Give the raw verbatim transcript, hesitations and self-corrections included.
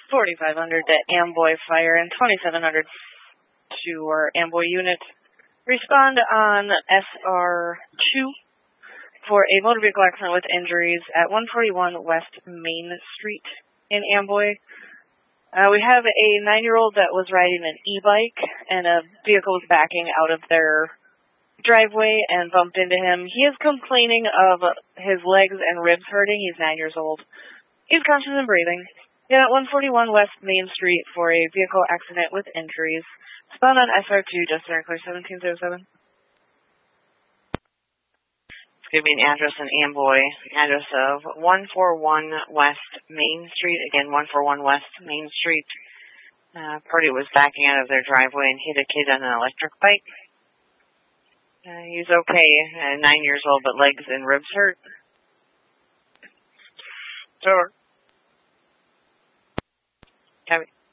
forty-five hundred to Amboy Fire and twenty-seven hundred to our Amboy unit. Respond on S R two for a motor vehicle accident with injuries at one forty-one West Main Street in Amboy. Uh, we have a nine-year-old that was riding an e-bike, and a vehicle was backing out of their driveway and bumped into him. He is complaining of his legs and ribs hurting. He's nine years old. He's conscious and breathing. Get at one forty-one West Main Street for a vehicle accident with injuries. Spawn on S R two, Justin Clear seventeen oh seven. It's going to be an address in Amboy. Address of one forty-one West Main Street. Again, one forty-one West Main Street. Uh, party was backing out of their driveway and hit a kid on an electric bike. Uh, he's okay, uh, nine years old, but legs and ribs hurt. Sure. Copy.